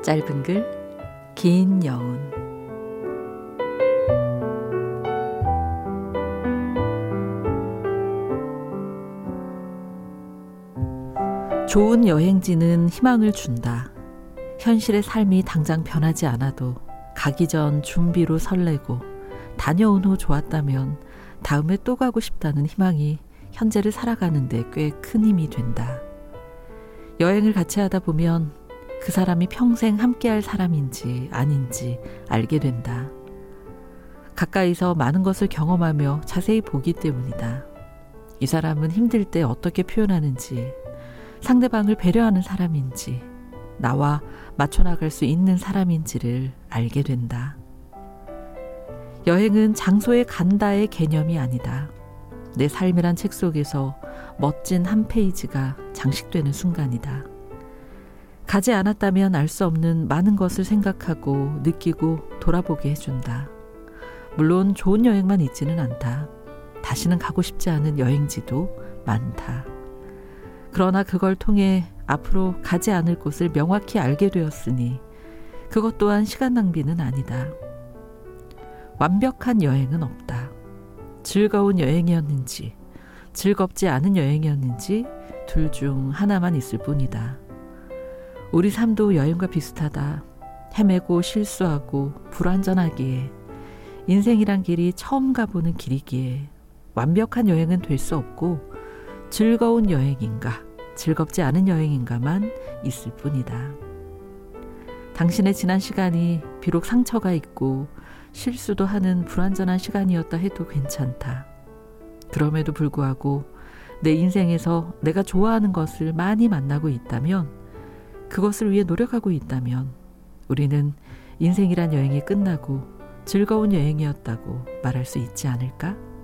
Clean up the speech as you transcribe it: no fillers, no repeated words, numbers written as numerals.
짧은 글, 긴 여운. 좋은 여행지는 희망을 준다. 현실의 삶이 당장 변하지 않아도 가기 전 준비로 설레고 다녀온 후 좋았다면 다음에 또 가고 싶다는 희망이 현재를 살아가는 데 꽤 큰 힘이 된다. 여행을 같이 하다 보면 그 사람이 평생 함께할 사람인지 아닌지 알게 된다. 가까이서 많은 것을 경험하며 자세히 보기 때문이다. 이 사람은 힘들 때 어떻게 표현하는지, 상대방을 배려하는 사람인지, 나와 맞춰나갈 수 있는 사람인지를 알게 된다. 여행은 장소에 간다의 개념이 아니다. 내 삶이란 책 속에서 멋진 한 페이지가 장식되는 순간이다. 가지 않았다면 알 수 없는 많은 것을 생각하고 느끼고 돌아보게 해준다. 물론 좋은 여행만 있지는 않다. 다시는 가고 싶지 않은 여행지도 많다. 그러나 그걸 통해 앞으로 가지 않을 곳을 명확히 알게 되었으니 그것 또한 시간 낭비는 아니다. 완벽한 여행은 없다. 즐거운 여행이었는지 즐겁지 않은 여행이었는지 둘 중 하나만 있을 뿐이다. 우리 삶도 여행과 비슷하다. 헤매고 실수하고 불완전하기에, 인생이란 길이 처음 가보는 길이기에 완벽한 여행은 될 수 없고 즐거운 여행인가 즐겁지 않은 여행인가만 있을 뿐이다. 당신의 지난 시간이 비록 상처가 있고 실수도 하는 불완전한 시간이었다 해도 괜찮다. 그럼에도 불구하고 내 인생에서 내가 좋아하는 것을 많이 만나고 있다면, 그것을 위해 노력하고 있다면 우리는 인생이란 여행이 끝나고 즐거운 여행이었다고 말할 수 있지 않을까?